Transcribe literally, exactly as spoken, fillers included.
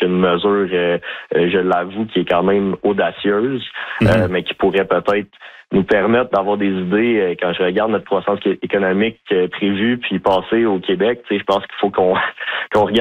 une mesure, euh, je l'avoue, qui est quand même audacieuse, mm-hmm. euh, mais qui pourrait peut-être nous permettre d'avoir des idées euh, quand je regarde notre croissance économique euh, prévue puis passée au Québec. Tu sais, je pense qu'il faut qu'on qu'on regarde